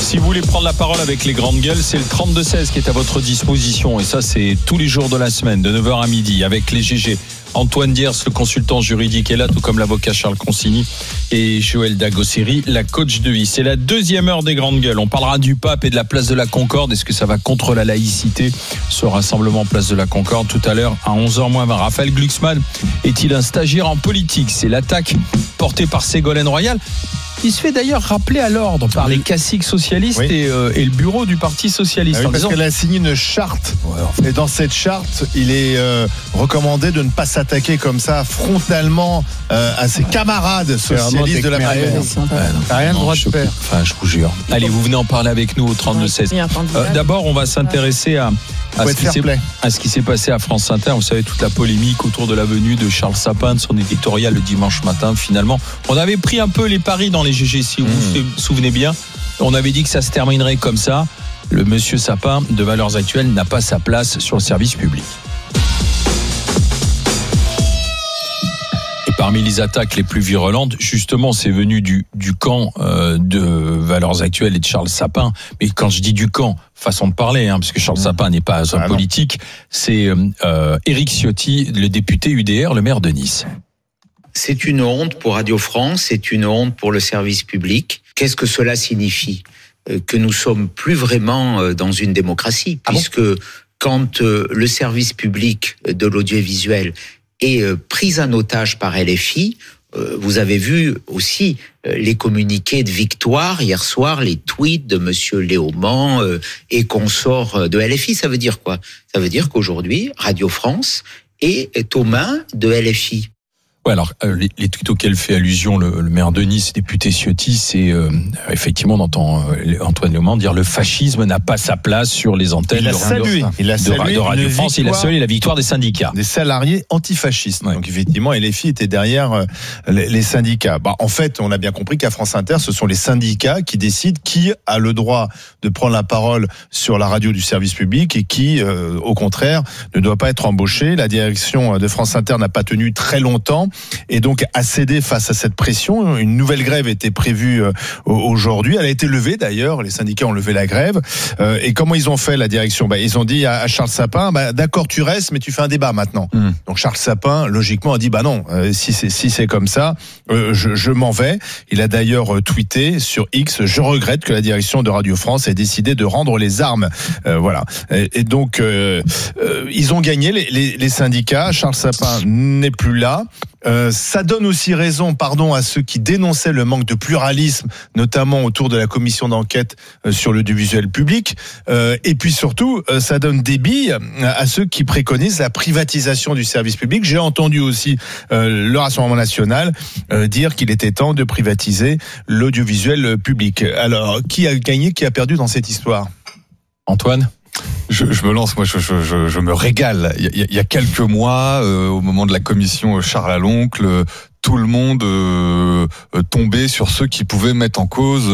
Si vous voulez prendre la parole avec les grandes gueules, c'est le 32-16 qui est à votre disposition. Et ça, c'est tous les jours de la semaine, de 9h à midi, avec les GG. Antoine Diers, le consultant juridique, est là, tout comme l'avocat Charles Consigny et Joël Dagosseri, la coach de vie. C'est la deuxième heure des grandes gueules. On parlera du pape et de la place de la Concorde. Est-ce que ça va contre la laïcité, ce rassemblement place de la Concorde, tout à l'heure à 11h-20. Raphaël Glucksmann est-il un stagiaire en politique? C'est l'attaque portée par Ségolène Royal. Il se fait d'ailleurs rappeler à l'ordre par les caciques socialistes et le bureau du Parti socialiste. Oui, parce qu'elle a signé une charte. Et dans cette charte, il est recommandé de ne pas s'attaquer comme ça frontalement à ses camarades socialistes de la Mayenne. T'as rien le droit de faire. Enfin, je vous jure. Allez, vous venez en parler avec nous au 32-16. D'abord, on va s'intéresser à ce qui s'est passé à France Inter. Vous savez, toute la polémique autour de la venue de Charles Sapin, de son éditorial le dimanche matin. Finalement, on avait pris un peu les paris dans les GG, si vous vous souvenez bien. On avait dit que ça se terminerait comme ça. Le monsieur Sapin, de Valeurs Actuelles, n'a pas sa place sur le service public. Et parmi les attaques les plus virulentes, justement, c'est venu du camp de Valeurs Actuelles et de Charles Sapin. Mais quand je dis du camp, façon de parler, parce que Charles Sapin n'est pas un politique, c'est Éric Ciotti, le député UDR, le maire de Nice. C'est une honte pour Radio France, c'est une honte pour le service public. Qu'est-ce que cela signifie ? Que nous sommes plus vraiment dans une démocratie, puisque quand le service public de l'audiovisuel est pris en otage par LFI, vous avez vu aussi les communiqués de victoire hier soir, les tweets de monsieur Léaumont et consorts de LFI. Ça veut dire quoi ? Ça veut dire qu'aujourd'hui, Radio France est aux mains de LFI. Ouais, alors les tweets auxquels fait allusion le maire de Nice, député Ciotti, c'est effectivement on entend Antoine Léaumont dire le fascisme n'a pas sa place sur les antennes de Radio France. Il a salué la victoire des syndicats, des salariés antifascistes. Ouais. Donc effectivement, LFI était derrière les syndicats. En fait, on a bien compris qu'à France Inter, ce sont les syndicats qui décident qui a le droit de prendre la parole sur la radio du service public et qui, au contraire, ne doit pas être embauché. La direction de France Inter n'a pas tenu très longtemps et donc a cédé face à cette pression. Une nouvelle grève était prévue aujourd'hui. Elle a été levée d'ailleurs. Les syndicats ont levé la grève. Et comment ils ont fait, la direction ? Ils ont dit à Charles Sapin, d'accord, tu restes, mais tu fais un débat maintenant. Donc Charles Sapin, logiquement, a dit non, si c'est comme ça, je m'en vais. Il a d'ailleurs tweeté sur X, je regrette que la direction de Radio France ait décidé de rendre les armes. Voilà. Et donc ils ont gagné les syndicats. Charles Sapin n'est plus là. Ça donne aussi raison, à ceux qui dénonçaient le manque de pluralisme, notamment autour de la commission d'enquête sur l'audiovisuel public. Et puis surtout, ça donne des billes à ceux qui préconisent la privatisation du service public. J'ai entendu aussi le Rassemblement national dire qu'il était temps de privatiser l'audiovisuel public. Alors, qui a gagné, qui a perdu dans cette histoire ? Antoine ? Je me lance, moi je me régale. Il y a quelques mois, au moment de la commission Charles Aloncle, tout le monde tombait sur ceux qui pouvaient mettre en cause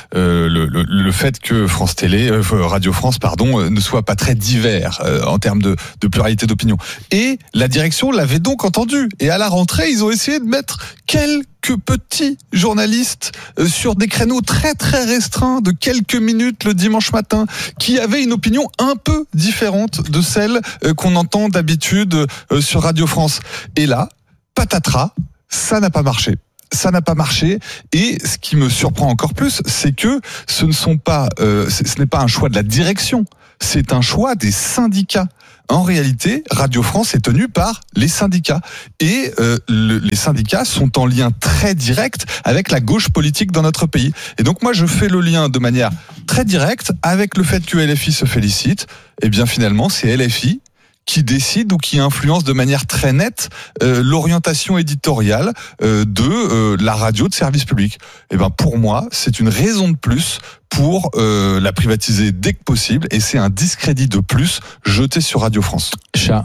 le fait que Radio France, ne soit pas très divers en termes de pluralité d'opinion. Et la direction l'avait donc entendu. Et à la rentrée, ils ont essayé de mettre quelques petits journalistes sur des créneaux très très restreints de quelques minutes le dimanche matin, qui avaient une opinion un peu différente de celle qu'on entend d'habitude sur Radio France. Et là, patatras, ça n'a pas marché. Ça n'a pas marché. Et ce qui me surprend encore plus, c'est que ce n'est pas un choix de la direction, c'est un choix des syndicats. En réalité, Radio France est tenue par les syndicats. Et les syndicats sont en lien très direct avec la gauche politique dans notre pays. Et donc moi, je fais le lien de manière très directe avec le fait que LFI se félicite. Et bien finalement, c'est LFI qui décide ou qui influence de manière très nette l'orientation éditoriale de la radio de service public. Et ben pour moi, c'est une raison de plus pour la privatiser dès que possible, et c'est un discrédit de plus jeté sur Radio France. Charles ?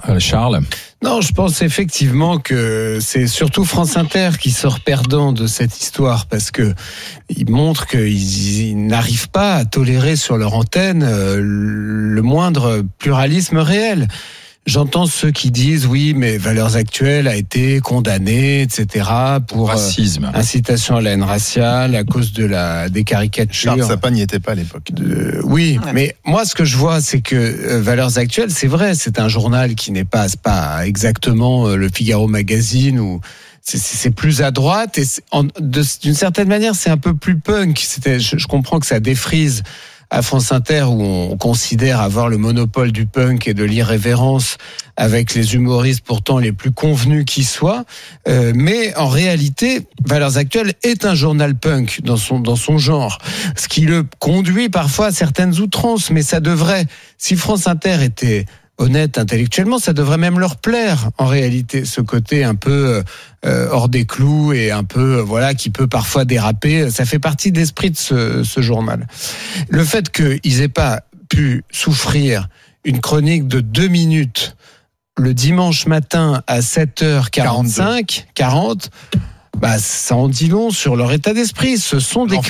Non, je pense effectivement que c'est surtout France Inter qui sort perdant de cette histoire, parce que ils montrent qu'ils n'arrivent pas à tolérer sur leur antenne le moindre pluralisme réel. j'entends ceux qui disent oui, mais Valeurs Actuelles a été condamné, etc. pour racisme, incitation à la haine raciale à cause des caricatures. Charles Sapin n'y était pas à l'époque. Oui, mais moi ce que je vois, c'est que Valeurs Actuelles, c'est vrai, c'est un journal qui n'est pas exactement le Figaro Magazine ou c'est plus à droite et d'une certaine manière c'est un peu plus punk. Je comprends que ça défrise à France Inter où on considère avoir le monopole du punk et de l'irrévérence avec les humoristes pourtant les plus convenus qui soient, mais en réalité Valeurs Actuelles est un journal punk dans son genre, ce qui le conduit parfois à certaines outrances, mais ça devrait, si France Inter était honnête intellectuellement, ça devrait même leur plaire en réalité, ce côté un peu hors des clous et un peu qui peut parfois déraper. Ça fait partie de l'esprit de ce journal. Le fait qu'ils aient pas pu s'offrir une chronique de 2 minutes le dimanche matin à 7h45, 40. Ça en dit long sur leur état d'esprit. Ce sont des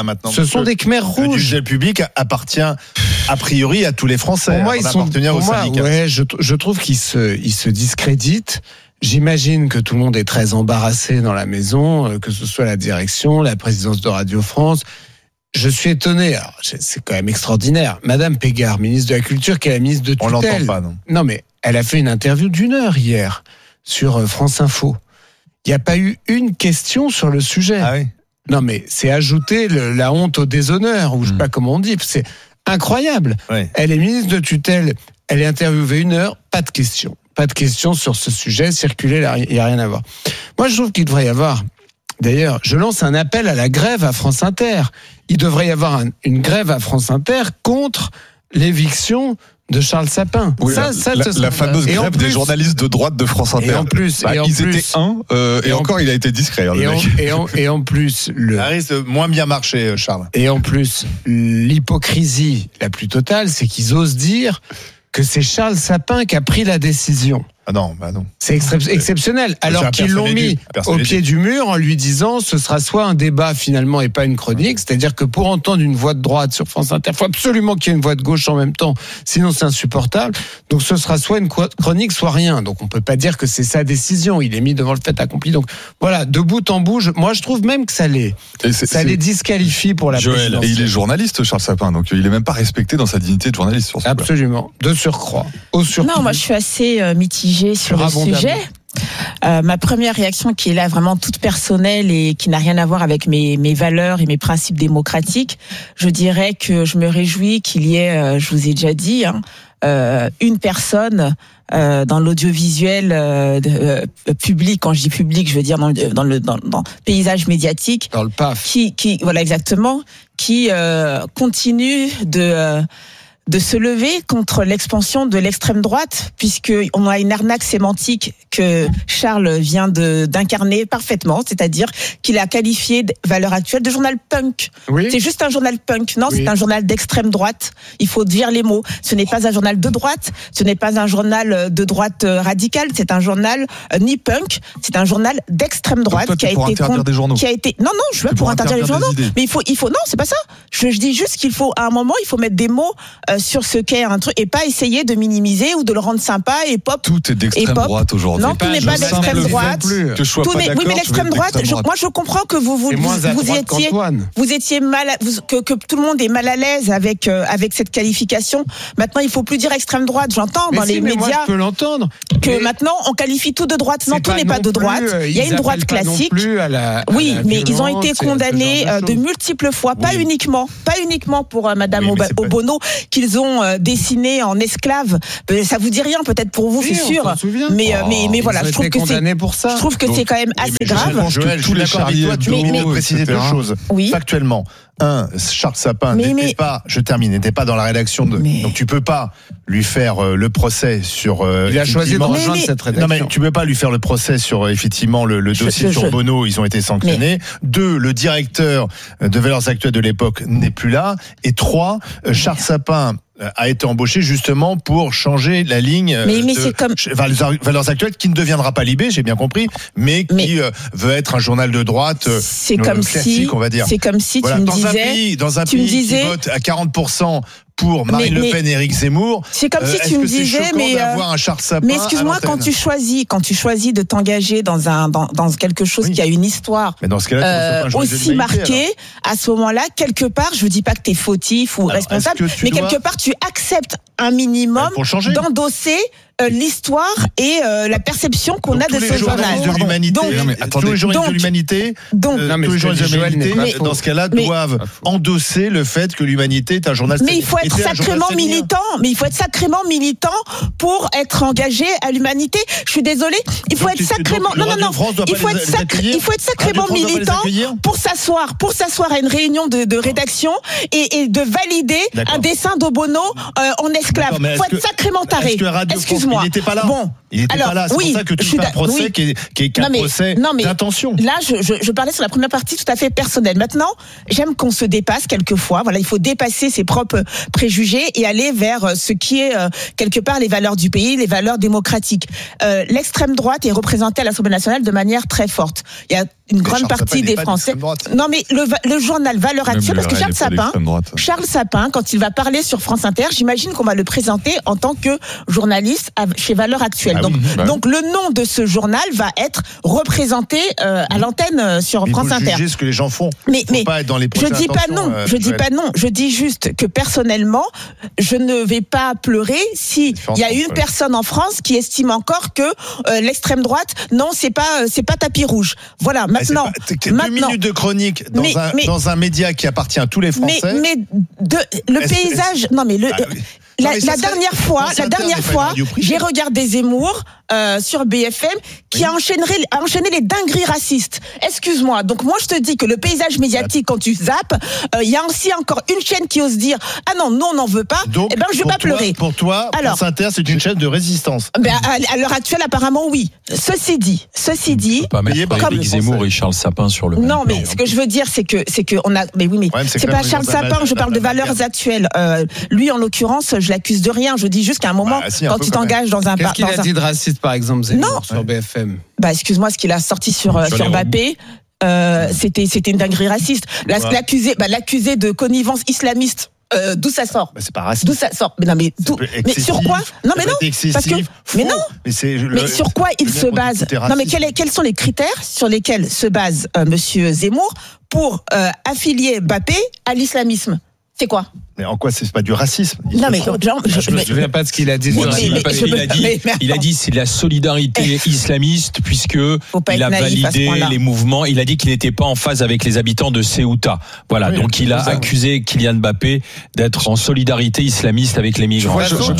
Khmers rouges. Le budget public appartient a priori à tous les Français. Pour moi, ils sont appartenir au syndicat. Ouais, je trouve qu'ils se discréditent. J'imagine que tout le monde est très embarrassé dans la maison, que ce soit la direction, la présidence de Radio France. Je suis étonné. Alors, c'est quand même extraordinaire. Madame Pégard, ministre de la Culture, qui est la ministre de tutelle. On l'entend pas, non. Non, mais elle a fait une interview d'1 heure hier sur France Info. Il n'y a pas eu une question sur le sujet. Ah oui. Non, mais c'est ajouter la honte au déshonneur, ou je sais pas comment on dit. C'est incroyable. Oui. Elle est ministre de tutelle, elle est interviewée 1 heure, pas de question. Pas de question sur ce sujet, circuler, il n'y a rien à voir. Moi, je trouve qu'il devrait y avoir, d'ailleurs, je lance un appel à la grève à France Inter. Il devrait y avoir une grève à France Inter contre l'éviction de Charles Sapin. Oui, la fameuse grève des journalistes de droite de France Inter. Et en plus, et encore, il a été discret. Et en plus, ça risque de moins bien marcher, Charles. Et en plus, l'hypocrisie la plus totale, c'est qu'ils osent dire que c'est Charles Sapin qui a pris la décision. Ah non, non. C'est exceptionnel. Alors qu'ils l'ont mis au pied du mur en lui disant ce sera soit un débat finalement et pas une chronique. C'est-à-dire que pour entendre une voix de droite sur France Inter, il faut absolument qu'il y ait une voix de gauche en même temps, sinon c'est insupportable. Donc ce sera soit une chronique, soit rien. Donc on peut pas dire que c'est sa décision. Il est mis devant le fait accompli. Donc voilà, de bout en bout, moi je trouve même que ça les disqualifie pour la présidentielle. Et il est journaliste, Charles Sapin, donc il est même pas respecté dans sa dignité de journaliste sur ce Absolument, de surcroît. Non, moi je suis assez mitigée sur le sujet. Ma première réaction, qui est là vraiment toute personnelle et qui n'a rien à voir avec mes valeurs et mes principes démocratiques, je dirais que je me réjouis qu'il y ait, je vous ai déjà dit, une personne dans l'audiovisuel public. Quand je dis public, je veux dire dans le paysage médiatique, dans le PAF, qui voilà exactement, qui continue de se lever contre l'expansion de l'extrême droite, puisqu'on a une arnaque sémantique que Charles vient d'incarner parfaitement, c'est-à-dire qu'il a qualifié Valeurs Actuelles de journal punk. Oui. C'est juste un journal punk. Non, c'est un journal d'extrême droite. Il faut dire les mots. Ce n'est pas un journal de droite, ce n'est pas un journal de droite radicale, c'est un journal ni punk, c'est un journal d'extrême droite. Donc toi, tu interdire des journaux. Non, je suis pas pour interdire les journaux, mais il faut non, c'est pas ça. Je dis juste qu'il faut, à un moment, il faut mettre des mots sur ce qu'est un truc et pas essayer de minimiser ou de le rendre sympa et pop. Tout est d'extrême droite aujourd'hui. Non, tout n'est pas d'extrême droite. Oui, mais l'extrême droite, moi je comprends que vous étiez mal, que tout le monde est mal à l'aise avec cette qualification. Maintenant, il faut plus dire extrême droite. J'entends dans les médias. Moi, je peux l'entendre. Que maintenant on qualifie tout de droite. Non, tout n'est pas de droite. Il y a une droite classique. Oui, mais ils ont été condamnés de multiples fois, pas uniquement pour Madame Obono qu'ils ont dessiné en esclave. Ça vous dit rien peut-être pour vous, c'est sûr. Mais voilà, je trouve que c'est quand même assez grave. Joël, tous les charliers, tu veux préciser 2 choses. Oui. Factuellement. Charles Sapin n'était pas dans la rédaction donc tu peux pas lui faire le procès sur. Il a choisi de rejoindre cette rédaction. Non mais tu peux pas lui faire le procès sur effectivement le dossier sur Bono. Ils ont été sanctionnés. 2, le directeur de Valeurs Actuelles de l'époque n'est plus là. Et 3, Charles Sapin a été embauché justement pour changer la ligne Valeurs Actuelles, qui ne deviendra pas Libé, j'ai bien compris, mais qui veut être un journal de droite classique, on va dire. C'est comme si voilà, tu me disais dans un pays qui vote à 40% pour Marine Le Pen et Éric Zemmour. C'est comme si tu me disais, d'avoir un Charles Sapin. Mais excuse-moi, quand tu choisis de t'engager dans quelque chose qui a une histoire aussi marquée, à ce moment-là, quelque part, je ne dis pas que tu es fautif ou responsable, mais quelque part, tu acceptes un minimum d'endosser l'histoire et la perception qu'on a de ce journal. Tous les journalistes de l'humanité, dans ce cas-là, doivent endosser le fait que l'humanité est un journal. Mais il faut être sacrément militant. Mais il faut être sacrément militant pour être engagé à l'humanité. Je suis désolée. Il faut être sacrément. Non. Il faut être sacrément militant pour s'asseoir à une réunion de rédaction et de valider un dessin d'Obono en esclave. Il faut être sacrément taré. Excuse-moi. Il n'était pas là. Il n'était pas là. C'est pour ça que tu fais un procès qui est un procès d'intention. Là, je parlais sur la première partie tout à fait personnelle. Maintenant, j'aime qu'on se dépasse quelquefois. Voilà, il faut dépasser ses propres préjugés et aller vers ce qui est quelque part les valeurs du pays, les valeurs démocratiques. L'extrême droite est représentée à l'Assemblée nationale de manière très forte. Il y a une grande partie des Français. Non, mais le journal Valeurs Actuelles, parce que Charles Sapin, quand il va parler sur France Inter, j'imagine qu'on va le présenter en tant que journaliste chez Valeurs Actuelles. Donc le nom de ce journal va être représenté à l'antenne sur France Inter. Jugez ce que les gens font. Mais pas être dans les je dis pas non. Je dis pas non. Je dis juste que personnellement, je ne vais pas pleurer si il y a une personne en France qui estime encore que l'extrême droite, non, c'est pas tapis rouge. Voilà. Maintenant, 2 minutes de chronique dans un média qui appartient à tous les Français. Le paysage. Non, mais la dernière fois, j'ai regardé Zemmour sur BFM qui a enchaîné les dingueries racistes. Excuse-moi. Donc moi je te dis que le paysage médiatique, quand tu zappes, il y a aussi encore une chaîne qui ose dire nous on n'en veut pas. Donc, je vais pas pleurer. Pour toi, France Inter c'est une chaîne de résistance. À l'heure actuelle apparemment oui. Ceci dit, on peut pas mettre Éric Zemmour et Charles Sapin sur le. Non mais ce que je veux dire c'est que on a. Mais oui mais c'est pas Charles Sapin. Je parle de Valeurs Actuelles. Lui en l'occurrence je l'accuse de rien. Je dis juste qu'à un moment quand tu t'engages dans un. Qu'est-ce qu'il a dit de raciste par exemple Zemmour sur BFM? Excuse-moi, ce qu'il a sorti sur Mbappé. C'était une dinguerie raciste. L'accusé de connivence islamiste. D'où ça sort? C'est pas raciste. D'où ça sort? Mais sur quoi? Non mais non. Parce que mais sur quoi il se base? Non mais quels sont les critères sur lesquels se base Monsieur Zemmour pour affilier Mbappé à l'islamisme? C'est quoi? Mais en quoi c'est pas du racisme? Non mais je me souviens pas de ce qu'il a dit. Il a dit c'est de la solidarité islamiste puisque il a validé les mouvements. Il a dit qu'il n'était pas en phase avec les habitants de Ceuta. Voilà, donc il a accusé Kylian Mbappé d'être en solidarité islamiste avec les migrants.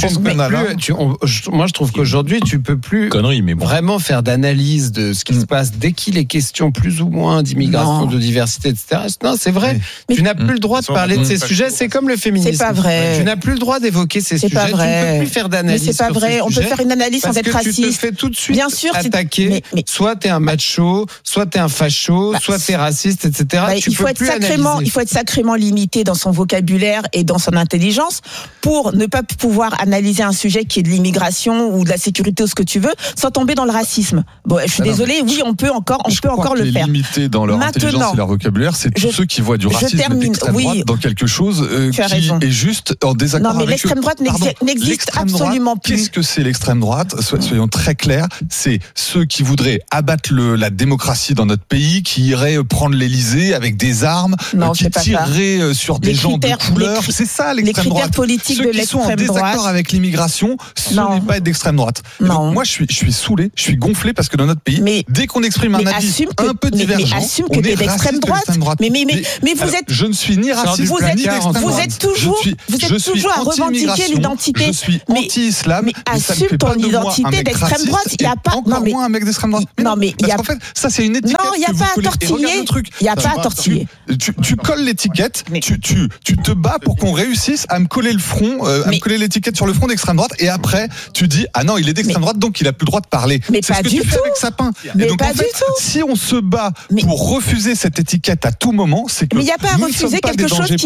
Moi je trouve qu'aujourd'hui tu peux plus vraiment faire d'analyse de ce qui se passe dès qu'il est question plus ou moins d'immigration, de diversité, etc. Non, c'est vrai. Tu n'as plus le droit de parler de ces sujets. C'est comme le féminisme. C'est pas vrai. Tu n'as plus le droit d'évoquer ces sujets. Pas vrai. Tu ne peux plus faire d'analyse. Mais c'est pas vrai. On peut faire une analyse sans être raciste. Tu te fais tout de suite bien sûr, attaquer. Soit t'es un macho, soit t'es un facho, soit t'es raciste, etc. Il faut être sacrément limité dans son vocabulaire et dans son intelligence pour ne pas pouvoir analyser un sujet qui est de l'immigration ou de la sécurité ou ce que tu veux, sans tomber dans le racisme. Bon, je suis désolée. Oui, on peut encore le faire. Limité dans leur intelligence et leur vocabulaire, c'est tous ceux qui voient du racisme d'extrême droite dans quelque chose qui est juste en désaccord avec eux. Non, mais l'extrême droite n'existe absolument plus. Qu'est-ce que c'est l'extrême droite? Soyons très clairs, c'est ceux qui voudraient abattre la démocratie dans notre pays, qui iraient prendre l'Élysée avec des armes, qui tireraient sur des gens de couleur. C'est ça l'extrême droite. Politiques ceux qui sont en désaccord avec l'immigration, ce n'est pas être d'extrême droite. Donc, moi, je suis saoulé, je suis gonflé parce que dans notre pays, dès qu'on exprime un avis un peu divergent, assume que t'es d'extrême droite. Mais vous êtes. Je ne suis ni raciste ni d'extrême droite. Vous êtes toujours à revendiquer l'identité. Je suis anti-islam. Mais assume ton identité d'extrême droite. Il y a pas. Encore moins un mec d'extrême droite. Non, mais il y a. En fait, ça c'est une étiquette. Non, il n'y a pas à tortiller. Il n'y a pas à tortiller. Tu colles l'étiquette. Tu te bats pour qu'on réussisse à me coller le front, à me coller l'étiquette sur le front d'extrême droite. Et après, tu dis non, il est d'extrême droite, donc il a plus le droit de parler. Mais c'est ce que tu fais avec Sapin. Mais pas du tout. Si on se bat pour refuser cette étiquette à tout moment, c'est que mais il n'y a pas à refuser quelque chose qui est classifié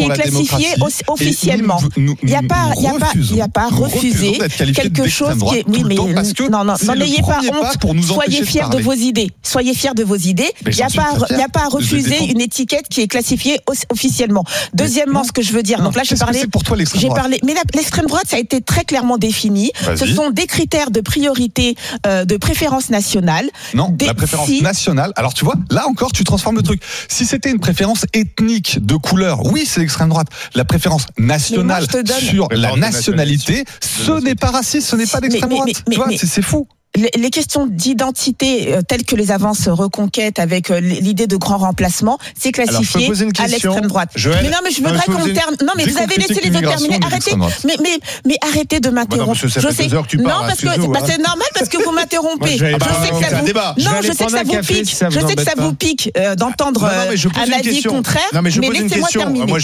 classifié officiellement. Il n'y a pas à refuser quelque chose qui est. Oui, mais non, n'ayez pas honte. Soyez fiers de vos idées. Soyez fiers de vos idées. Il n'y a pas à refuser une étiquette qui est classifiée officiellement. Deuxièmement, ce que je veux dire. Donc là, j'ai parlé. Mais l'extrême droite, ça a été très clairement défini. Ce sont des critères de priorité, de préférence nationale. Non, la préférence nationale. Alors tu vois, là encore, tu transformes le truc. Si c'était une préférence ethnique de couleur, oui, c'est l'extrême droite. La préférence nationale sur la nationalité, ce n'est pas raciste, ce n'est pas d'extrême droite. Tu vois, c'est fou. Les questions d'identité telles que les avances Reconquête avec l'idée de grand remplacement, c'est classifié à l'extrême droite. Joël, mais non, mais je voudrais qu'on termine. Non, mais vous avez laissé les autres terminer. Arrêtez. Mais arrêtez de m'interrompre. Je sais. Non, parce que c'est normal parce que vous m'interrompez. Je sais que ça vous pique d'entendre un avis contraire. Non, mais je pose une question. Moi,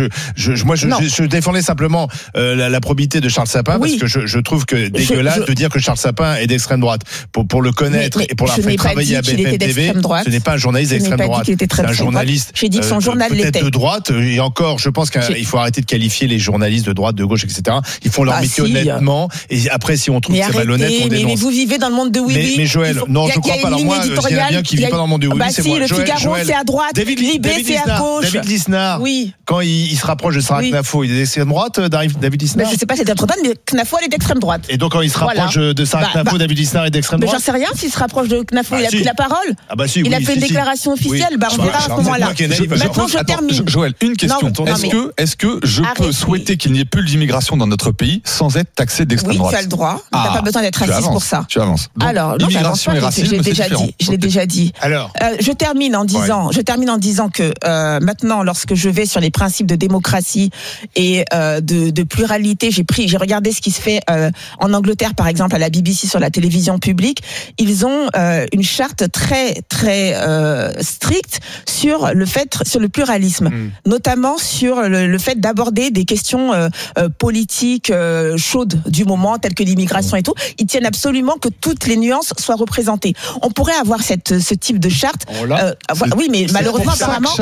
je défendais simplement la probité de Charles Sapin parce que je trouve que dégueulasse de dire que Charles Sapin est d'extrême droite. Pour le connaître et pour l'avoir fait travailler à BFM TV, ce n'est pas un journaliste d'extrême droite. C'est un journaliste peut-être de droite. Et encore, je pense qu'il faut arrêter de qualifier les journalistes de droite, de gauche, etc. Ils font leur métier honnêtement. Et après, si on trouve que c'est malhonnête, on dénonce. Mais vous vivez dans le monde de oui. Mais Joël, non, je ne crois pas. Alors moi, il y en a bien qui ne vit pas dans le monde de oui. C'est moi. Le Figaro, c'est à droite. Libé, c'est à gauche. David Lisnard, quand il se rapproche de Sarah Knafo, il est d'extrême droite, David Lisnard? Je ne sais pas si c'est d'extrême droite, mais Knafo, elle est d'extrême droite. Et donc, quand il se rapproche de Sarah Knafo, David Lisnard est d'extrême droite? J'en sais rien s'il se rapproche de Knafo, il a pris la parole. Il a fait une déclaration officielle. On verra à ce moment-là. Maintenant, je termine. Joël, une question. Est-ce que je peux souhaiter qu'il n'y ait plus d'immigration dans notre pays sans être taxé d'extrême droite? Oui, tu as le droit. Tu n'as pas besoin d'être raciste pour ça. Tu avances. Alors, non, immigration et racisme, je l'ai déjà dit. Alors, je termine en disant que maintenant, lorsque je vais sur les principes de démocratie et de pluralité, j'ai regardé ce qui se fait en Angleterre, par exemple, à la BBC sur la télévision publique. Ils ont une charte très très stricte sur le pluralisme, notamment sur le fait d'aborder des questions politiques chaudes du moment, telles que l'immigration et tout. Ils tiennent absolument que toutes les nuances soient représentées. On pourrait avoir ce type de charte. Oui, mais malheureusement, apparemment,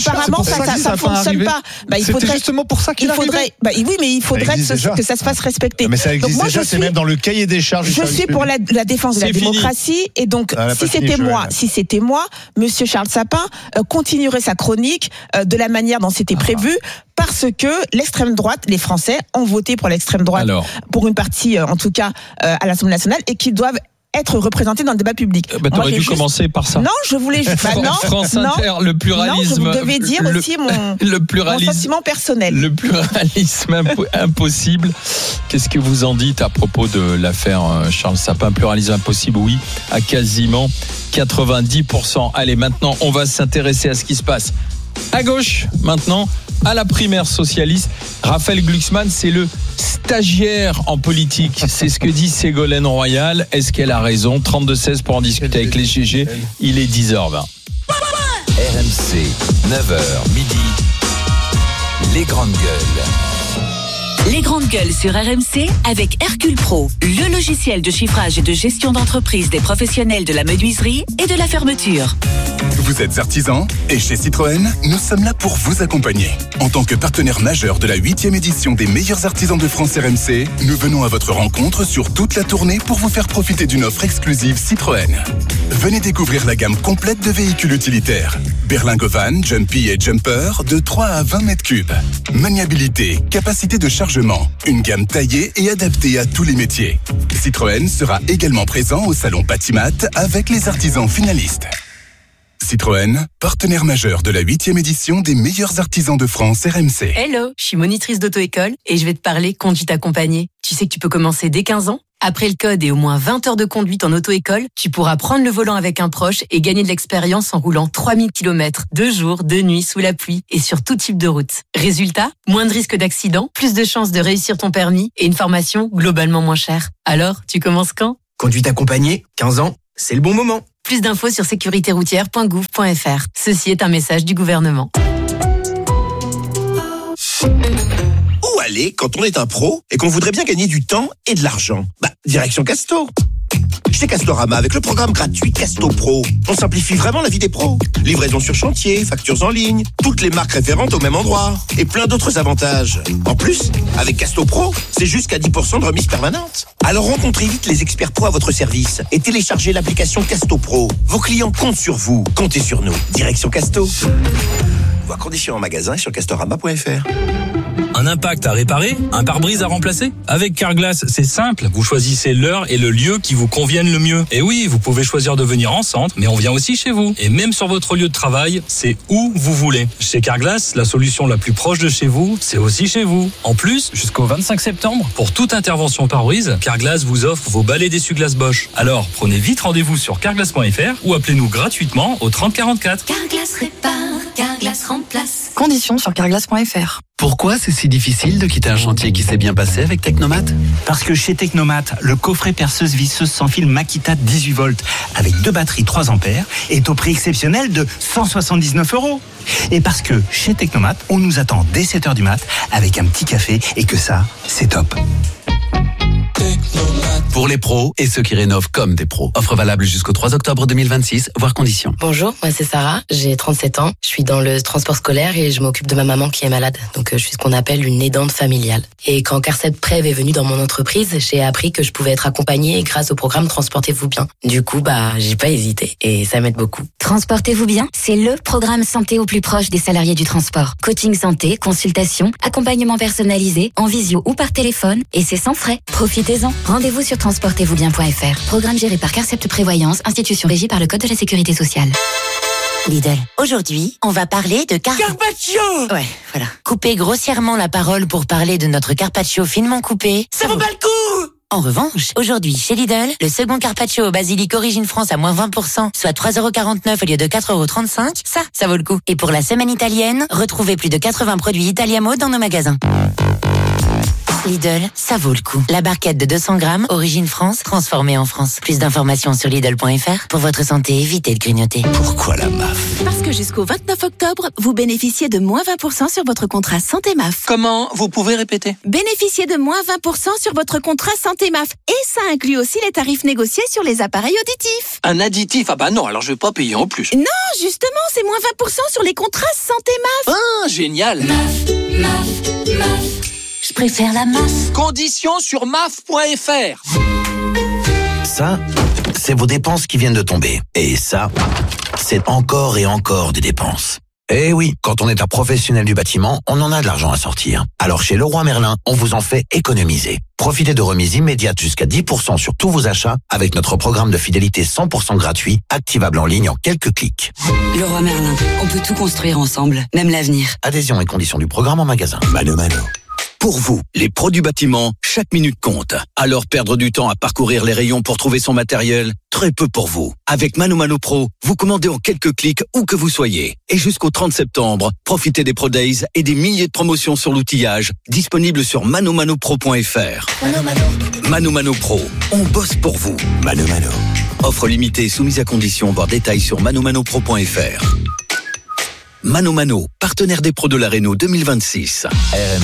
ça ne fonctionne pas. C'était justement pour ça qu'il faudrait. Oui, mais il faudrait que ça se fasse respecter. Mais ça existe déjà, c'est même dans le cahier des charges. Je suis pour la défense de la démocratie, et donc si c'était moi, Monsieur Charles Sapin continuerait sa chronique de la manière dont c'était prévu. Parce que l'extrême droite, les Français ont voté pour l'extrême droite, pour une partie, en tout cas, à l'Assemblée nationale, et qu'ils doivent être représentés dans le débat public. T'aurais dû commencer par ça. Non, je voulais juste. France Inter, le pluralisme. Non, vous devez dire aussi mon sentiment personnel. Le pluralisme impossible. Qu'est-ce que vous en dites à propos de l'affaire Charles Sapin? Pluralisme impossible, oui, à quasiment 90%. Allez, maintenant, on va s'intéresser à ce qui se passe à gauche, maintenant, à la primaire socialiste. Raphaël Glucksmann, c'est le stagiaire en politique. C'est ce que dit Ségolène Royal. Est-ce qu'elle a raison? 32-16 pour en discuter avec les GG. Il est 10h20. RMC, 9h, midi. Les grandes gueules. Les grandes gueules sur RMC avec Hercule Pro, le logiciel de chiffrage et de gestion d'entreprise des professionnels de la menuiserie et de la fermeture. Vous êtes artisan et chez Citroën, nous sommes là pour vous accompagner. En tant que partenaire majeur de la 8e édition des meilleurs artisans de France RMC, nous venons à votre rencontre sur toute la tournée pour vous faire profiter d'une offre exclusive Citroën. Venez découvrir la gamme complète de véhicules utilitaires. Berlingo Van, Jumpy et Jumper de 3 à 20 mètres cubes. Maniabilité, capacité de chargement, une gamme taillée et adaptée à tous les métiers. Citroën sera également présent au salon Patimat avec les artisans finalistes. Citroën, partenaire majeur de la 8e édition des meilleurs artisans de France RMC. Hello, je suis monitrice d'auto-école et je vais te parler conduite accompagnée. Tu sais que tu peux commencer dès 15 ans? Après le code et au moins 20 heures de conduite en auto-école, tu pourras prendre le volant avec un proche et gagner de l'expérience en roulant 3000 km, 2 jours, 2 nuits, sous la pluie et sur tout type de route. Résultat, moins de risques d'accident, plus de chances de réussir ton permis et une formation globalement moins chère. Alors, tu commences quand? Conduite accompagnée, 15 ans, c'est le bon moment. Plus d'infos sur sécuritéroutière.gouv.fr. Ceci est un message du gouvernement. Où aller quand on est un pro et qu'on voudrait bien gagner du temps et de l'argent? Direction Casto. Chez Castorama, avec le programme gratuit Casto Pro, on simplifie vraiment la vie des pros. Livraison sur chantier, factures en ligne, toutes les marques référentes au même endroit et plein d'autres avantages. En plus, avec Casto Pro, c'est jusqu'à 10% de remise permanente. Alors rencontrez vite les experts pro à votre service et téléchargez l'application Casto Pro. Vos clients comptent sur vous, comptez sur nous. Direction Casto. Voir conditions en magasin sur castorama.fr. Un impact à réparer? Un pare-brise à remplacer? Avec Carglass, c'est simple. Vous choisissez l'heure et le lieu qui vous conviennent le mieux. Et oui, vous pouvez choisir de venir en centre, mais on vient aussi chez vous. Et même sur votre lieu de travail, c'est où vous voulez. Chez Carglass, la solution la plus proche de chez vous, c'est aussi chez vous. En plus, jusqu'au 25 septembre, pour toute intervention pare-brise, Carglass vous offre vos balais d'essuie-glace Bosch. Alors, prenez vite rendez-vous sur carglass.fr ou appelez-nous gratuitement au 30 44. Carglass répare, Carglass remplace. Conditions sur carglass.fr. Pourquoi c'est si difficile de quitter un chantier qui s'est bien passé avec Technomat? Parce que chez Technomat, le coffret perceuse visseuse sans fil Makita 18 volts avec 2 batteries 3 ampères est au prix exceptionnel de 179 €. Et parce que chez Technomat, on nous attend dès 7h du mat avec un petit café et que ça, c'est top. Pour les pros et ceux qui rénovent comme des pros. Offre valable jusqu'au 3 octobre 2026, voire conditions. Bonjour, moi c'est Sarah, j'ai 37 ans. Je suis dans le transport scolaire et je m'occupe de ma maman qui est malade. Donc je suis ce qu'on appelle une aidante familiale. Et quand Carcep Prev est venu dans mon entreprise, j'ai appris que je pouvais être accompagnée grâce au programme Transportez-vous bien. Du coup, j'ai pas hésité et ça m'aide beaucoup. Transportez-vous bien, c'est le programme santé au plus proche des salariés du transport. Coaching santé, consultation, accompagnement personnalisé, en visio ou par téléphone, et c'est sans frais. Profitez-en. Rendez-vous sur transportez-vous-bien.fr. Programme géré par Carcept Prévoyance, institution régie par le Code de la Sécurité sociale. Lidl. Aujourd'hui, on va parler de Carpaccio. Ouais, voilà. Couper grossièrement la parole pour parler de notre carpaccio finement coupé. Ça vaut pas le coup. En revanche, aujourd'hui, chez Lidl, le second carpaccio au basilic Origine France à moins 20%, soit 3,49 € au lieu de 4,35 €, ça vaut le coup. Et pour la semaine italienne, retrouvez plus de 80 produits Italiamo dans nos magasins. Lidl, ça vaut le coup. La barquette de 200 grammes, Origine France, transformée en France. Plus d'informations sur Lidl.fr. Pour votre santé, évitez de grignoter. Pourquoi la MAF? Parce que jusqu'au 29 octobre, vous bénéficiez de moins 20% sur votre contrat Santé MAF. Comment? Vous pouvez répéter? Bénéficiez de moins 20% sur votre contrat Santé MAF. Et ça inclut aussi les tarifs négociés sur les appareils auditifs. Un additif? Ah bah non, alors je vais pas payer en plus. Non, justement, c'est moins 20% sur les contrats Santé MAF. Ah, génial. MAF. Je préfère la MAF. Conditions sur maf.fr. Ça, c'est vos dépenses qui viennent de tomber. Et ça, c'est encore et encore des dépenses. Eh oui, quand on est un professionnel du bâtiment, on en a de l'argent à sortir. Alors chez Leroy Merlin, on vous en fait économiser. Profitez de remises immédiates jusqu'à 10% sur tous vos achats avec notre programme de fidélité 100% gratuit, activable en ligne en quelques clics. Leroy Merlin, on peut tout construire ensemble, même l'avenir. Adhésion et conditions du programme en magasin. Mano. Pour vous, les pros du bâtiment, chaque minute compte. Alors perdre du temps à parcourir les rayons pour trouver son matériel, très peu pour vous. Avec Mano Pro, vous commandez en quelques clics où que vous soyez. Et jusqu'au 30 septembre, profitez des Pro Days et des milliers de promotions sur l'outillage, disponibles sur manomano.pro.fr. Mano Pro, on bosse pour vous. Mano. Offre limitée soumise à conditions, voir détails sur manomano.pro.fr. Mano, partenaire des pros de la Réno 2026.